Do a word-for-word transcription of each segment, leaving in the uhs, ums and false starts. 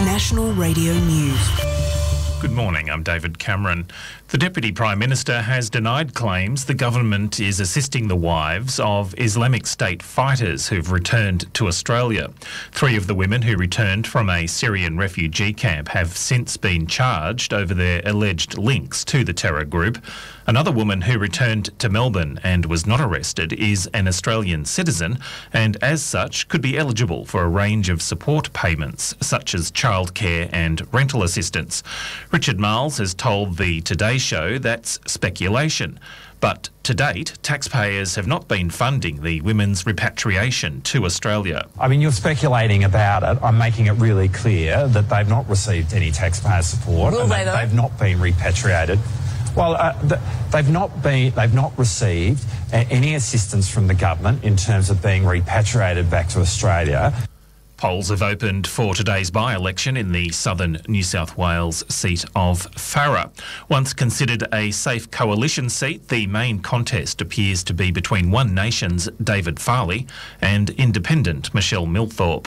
National Radio News. Good morning, I'm David Cameron. The Deputy Prime Minister has denied claims the government is assisting the wives of Islamic State fighters who've returned to Australia. Three of the women who returned from a Syrian refugee camp have since been charged over their alleged links to the terror group. Another woman who returned to Melbourne and was not arrested is an Australian citizen and as such could be eligible for a range of support payments such as childcare and rental assistance. Richard Marles has told the Today Show that's speculation. But to date, taxpayers have not been funding the women's repatriation to Australia. I mean, you're speculating about it. I'm making it really clear that they've not received any taxpayer support. Will and they, though? They've not been repatriated. Well, uh, th- they've not been, they've not received uh, any assistance from the government in terms of being repatriated back to Australia. Polls have opened for today's by-election in the southern New South Wales seat of Farrer. Once considered a safe coalition seat, the main contest appears to be between One Nation's David Farley and Independent Michelle Milthorpe.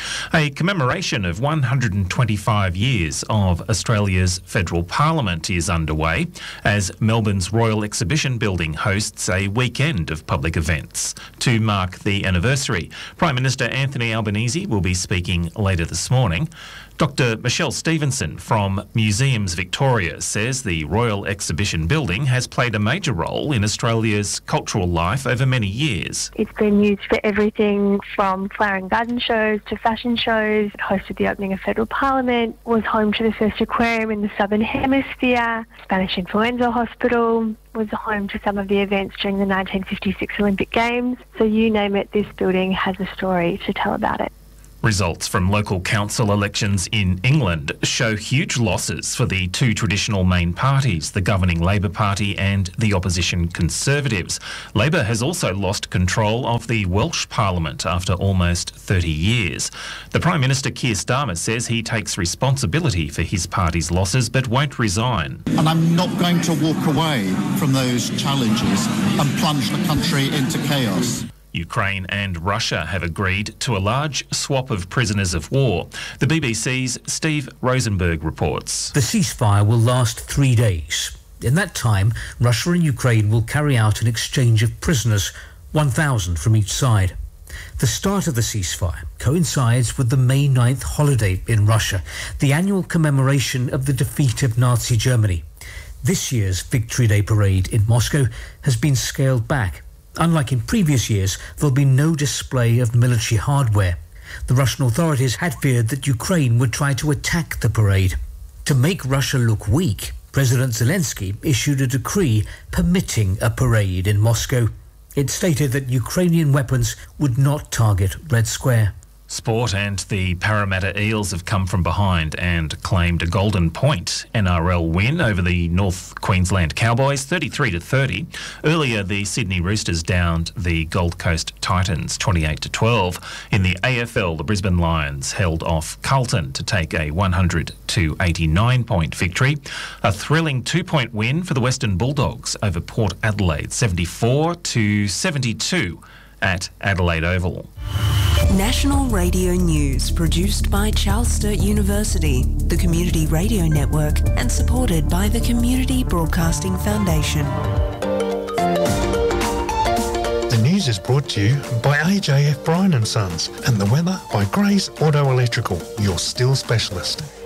A commemoration of one hundred twenty-five years of Australia's federal parliament is underway as Melbourne's Royal Exhibition Building hosts a weekend of public events. To mark the anniversary, Prime Minister Anthony Albanese will be speaking later this morning. Doctor Michelle Stevenson from Museums Victoria says the Royal Exhibition Building has played a major role in Australia's cultural life over many years. It's been used for everything from flower and garden shows to fashion shows. It hosted the opening of Federal Parliament, was home to the first aquarium in the Southern Hemisphere, Spanish Influenza Hospital, was home to some of the events during the nineteen fifty-six Olympic Games. So you name it, this building has a story to tell about it. Results from local council elections in England show huge losses for the two traditional main parties, the governing Labor Party and the opposition Conservatives. Labor has also lost control of the Welsh Parliament after almost thirty years. The Prime Minister Keir Starmer says he takes responsibility for his party's losses but won't resign. And I'm not going to walk away from those challenges and plunge the country into chaos. Ukraine and Russia have agreed to a large swap of prisoners of war. The B B C's Steve Rosenberg reports. The ceasefire will last three days. In that time, Russia and Ukraine will carry out an exchange of prisoners, one thousand from each side. The start of the ceasefire coincides with the May ninth holiday in Russia, the annual commemoration of the defeat of Nazi Germany. This year's Victory Day parade in Moscow has been scaled back. Unlike in previous years, there'll be no display of military hardware. The Russian authorities had feared that Ukraine would try to attack the parade. To make Russia look weak, President Zelensky issued a decree permitting a parade in Moscow. It stated that Ukrainian weapons would not target Red Square. Sport and the Parramatta Eels have come from behind and claimed a Golden Point N R L win over the North Queensland Cowboys, thirty-three to thirty. Earlier, the Sydney Roosters downed the Gold Coast Titans, twenty-eight to twelve. In the A F L, the Brisbane Lions held off Carlton to take a one hundred to eighty-nine point victory. A thrilling two-point win for the Western Bulldogs over Port Adelaide, seventy-four to seventy-two at Adelaide Oval. National Radio News, produced by Charles Sturt University, the Community Radio Network, and supported by the Community Broadcasting Foundation. The news is brought to you by A J F Bryan and Sons, and the weather by Grace Auto Electrical, your steel specialist.